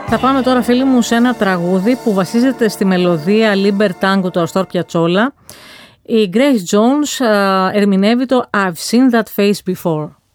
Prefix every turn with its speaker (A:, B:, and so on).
A: Θα πάμε τώρα, φίλοι μου, σε ένα τραγούδι που βασίζεται στη μελωδία Liber Tango του Αστόρ Πιατσόλα. Η Grace Jones ερμηνεύει το I've Seen That Face Before.